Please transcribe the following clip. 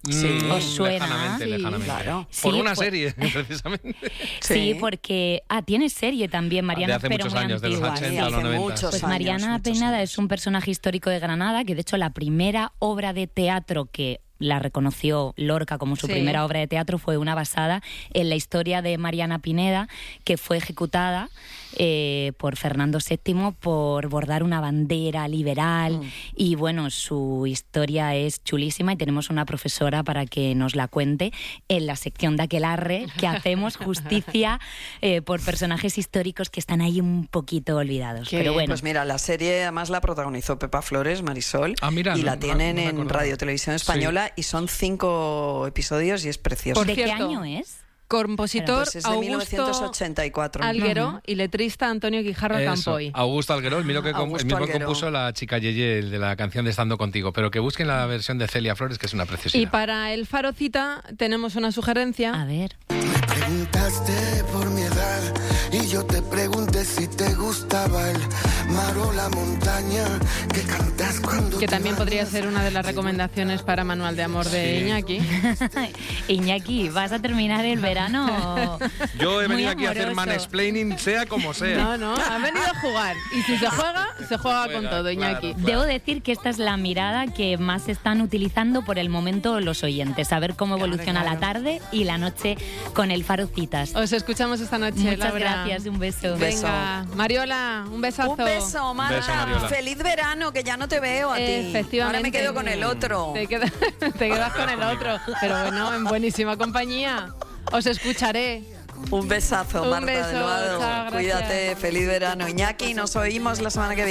Sí. ¿Os suena? Lejanamente. Claro. Por Sí, una pues- serie, precisamente. Sí, porque... tiene serie también, Mariana, De hace pero muchos muy años, de los antigua. 80 Sí, a los hace 90. muchos Pues años, Mariana muchos Pineda años. es un personaje histórico de Granada, que de hecho la primera obra de teatro que la reconoció Lorca como su Sí. primera obra de teatro fue una basada en la historia de Mariana Pineda, que fue ejecutada por Fernando VII por bordar una bandera liberal. Y bueno, su historia es chulísima y tenemos una profesora para que nos la cuente en la sección de Aquelarre, que hacemos justicia por personajes históricos que están ahí un poquito olvidados. Qué Pero bien. bueno, Pues mira, la serie además la protagonizó Pepa Flores, Marisol, Ah, mira, y no- la tienen no me en acordaba. Radio Televisión Española y son 5 episodios y es precioso. Por ¿de qué cierto, año es? Compositor Pues es de Augusto 1984. Alguero y letrista Antonio Guijarro Eso, Campoy. Augusto Alguero, el mismo que, Augusto el mismo que Alguero. compuso la chica Yeye, el de la canción de Estando Contigo, pero que busquen la versión de Celia Flores, que es una preciosidad. Y para el Faro Cita tenemos una sugerencia. A ver. Preguntaste por mi edad y yo te pregunté si te gustaba el mar o la montaña que cantas cuando Que te también podría bañas. ser una de las recomendaciones para Manual de Amor de Sí. Iñaki. Iñaki, ¿vas a terminar el verano? Yo he muy venido aquí a hacer amoroso. mansplaining, sea como sea. No, no, ha venido a jugar. Y si se juega con todo, Iñaki. claro. Debo decir que esta es la mirada que más están utilizando por el momento los oyentes, a ver cómo evoluciona la tarde y la noche con el Faro Citas. Os escuchamos esta noche, Muchas Laura. gracias, un beso. Beso. Venga, Mariola, un besazo. Un beso, Marta. Beso, Mariola. Feliz verano, que ya no te veo a ti. Efectivamente. Ahora me quedo con el otro. Te quedas con el otro. Pero bueno, en buenísima compañía. Os escucharé. Un besazo, Un Marta beso, del Vado. chao, gracias. Cuídate, feliz verano. Iñaki, nos oímos la semana que viene.